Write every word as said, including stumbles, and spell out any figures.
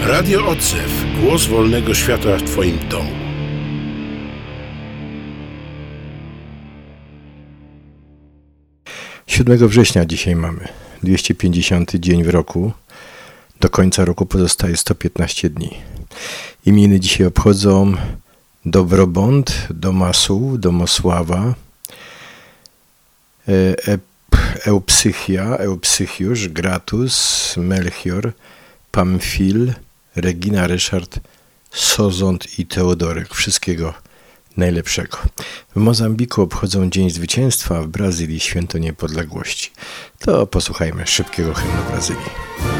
Radio Odzew. Głos wolnego świata w Twoim domu. siódmego września dzisiaj mamy. dwieście pięćdziesiąty dzień w roku. Do końca roku pozostaje sto piętnaście dni. Imieny dzisiaj obchodzą Dobrobąd, Domasów, Domosława, e, Eupsychia, Eupsychiusz, Gratus, Melchior, Pamfil, Regina, Ryszard, Sozont i Teodorek. Wszystkiego najlepszego. W Mozambiku obchodzą Dzień Zwycięstwa, a w Brazylii Święto Niepodległości. To posłuchajmy szybkiego hymnu Brazylii.